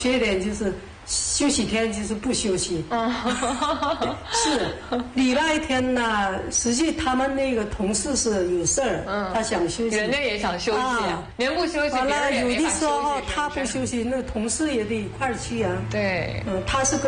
缺点就是休息天就是不休息。是礼拜天呢，实际他们那个同事是有事儿，他想休息， 人家也想休息啊，连不休息， 完了有的时候是他不休息，那同事也得一块儿去啊。 对， 他是跟